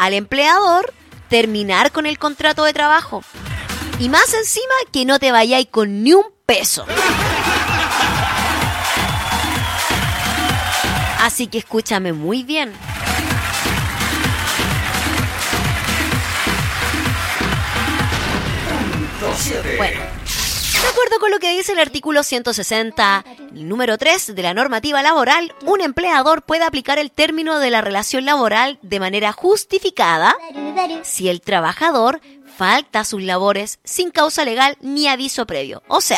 al empleador terminar con el contrato de trabajo. Y más encima que no te vayáis con ni un peso. Así que escúchame muy bien. Bueno, de acuerdo con lo que dice el artículo 160, número 3 de la normativa laboral, un empleador puede aplicar el término de la relación laboral de manera justificada si el trabajador falta a sus labores sin causa legal ni aviso previo. O sea,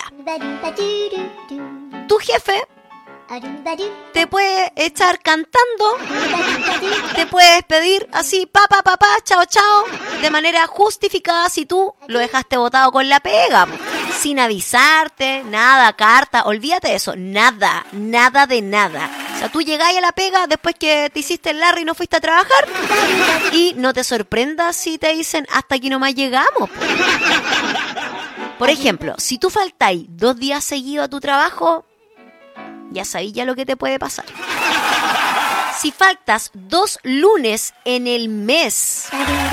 tu jefe te puede echar cantando, te puede despedir así, papá, chao, chao, de manera justificada si tú lo dejaste botado con la pega, sin avisarte, nada, carta, olvídate de eso, nada de nada. O sea, tú llegáis a la pega después que te hiciste el Larry y no fuiste a trabajar y no te sorprendas si te dicen hasta aquí nomás llegamos. Por ejemplo, si tú faltáis 2 días seguidos a tu trabajo, ya sabéis ya lo que te puede pasar. Si faltas 2 lunes en el mes,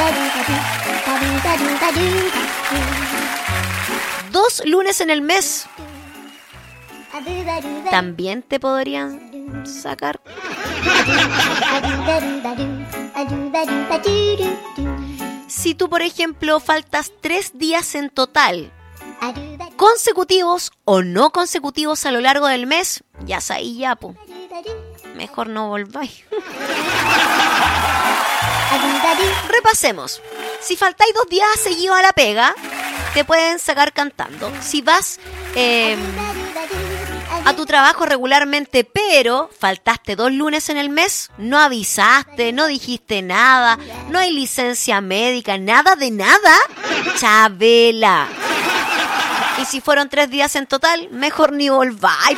2 lunes en el mes, también te podrían sacar. Si tú, por ejemplo, faltas 3 días en total, consecutivos o no consecutivos a lo largo del mes, ya sabéis ya, po. Mejor no volváis. Repasemos. Si faltáis 2 días seguidos a la pega, te pueden sacar cantando. Si vas a tu trabajo regularmente, pero faltaste 2 lunes en el mes, no avisaste, no dijiste nada, no hay licencia médica, nada de nada, Chabela. Y si fueron 3 días en total, mejor ni volváis.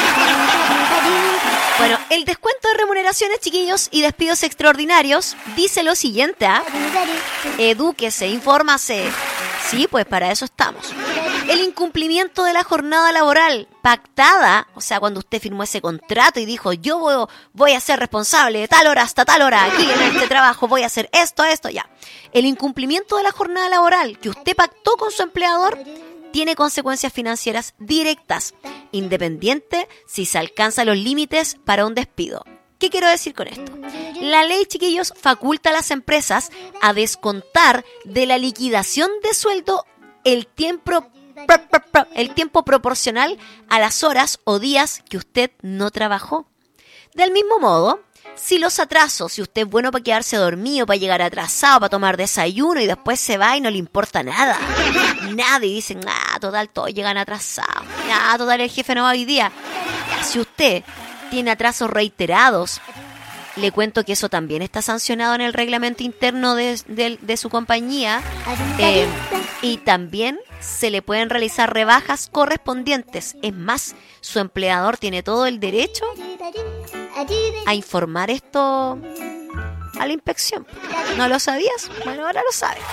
Bueno, el descuento de remuneraciones, chiquillos, y despidos extraordinarios dice lo siguiente, edúquese, infórmase. Sí, pues para eso estamos. El incumplimiento de la jornada laboral pactada, o sea, cuando usted firmó ese contrato y dijo, yo voy a ser responsable de tal hora hasta tal hora, aquí en este trabajo voy a hacer esto, ya. El incumplimiento de la jornada laboral que usted pactó con su empleador tiene consecuencias financieras directas, independiente si se alcanzan los límites para un despido. ¿Qué quiero decir con esto? La ley, chiquillos, faculta a las empresas a descontar de la liquidación de sueldo el tiempo proporcional a las horas o días que usted no trabajó. Del mismo modo, si los atrasos, si usted es bueno para quedarse dormido, para llegar atrasado, para tomar desayuno y después se va y no le importa nada. Nada, y dicen, total, todos llegan atrasados. Total, el jefe no va hoy día. Si usted tiene atrasos reiterados, le cuento que eso también está sancionado en el reglamento interno de su compañía. Y también se le pueden realizar rebajas correspondientes. Es más, su empleador tiene todo el derecho a informar esto a la inspección. ¿No lo sabías? Bueno, ahora lo sabes.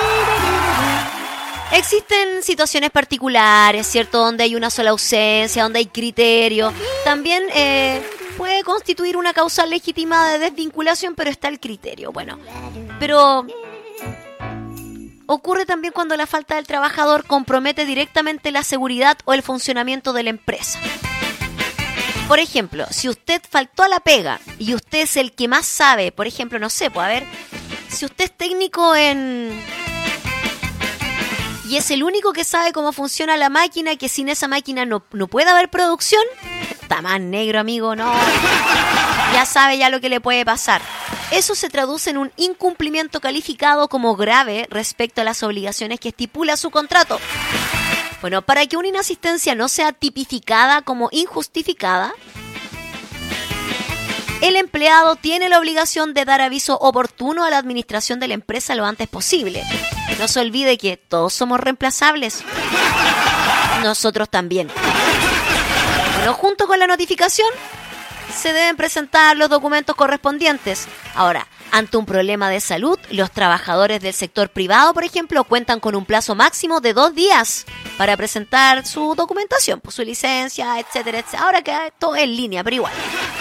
Existen situaciones particulares, ¿cierto? Donde hay una sola ausencia, donde hay criterio. También puede constituir una causal legítima de desvinculación, pero está el criterio. Bueno, pero ocurre también cuando la falta del trabajador compromete directamente la seguridad o el funcionamiento de la empresa. Por ejemplo, si usted faltó a la pega y usted es el que más sabe, por ejemplo, no sé, pues a ver, si usted es técnico y es el único que sabe cómo funciona la máquina, que sin esa máquina no puede haber producción, está más negro, amigo, no. Ya sabe ya lo que le puede pasar. Eso se traduce en un incumplimiento calificado como grave respecto a las obligaciones que estipula su contrato. Bueno, para que una inasistencia no sea tipificada como injustificada, el empleado tiene la obligación de dar aviso oportuno a la administración de la empresa lo antes posible. No se olvide que todos somos reemplazables. Nosotros también. Bueno, junto con la notificación, se deben presentar los documentos correspondientes. Ahora, ante un problema de salud, los trabajadores del sector privado, por ejemplo, cuentan con un plazo máximo de 2 días para presentar su documentación, pues su licencia, etcétera, etcétera. Ahora queda todo en línea, pero igual.